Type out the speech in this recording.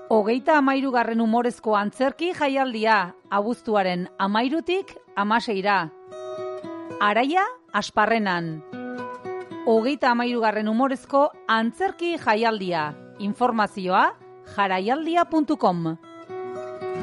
33. umorezko antzerki jaialdia, abuztuaren 13-tik 16-ra. Araia Asparrenan. 33. umorezko antzerki jaialdia. Informazioa jaraialdia.com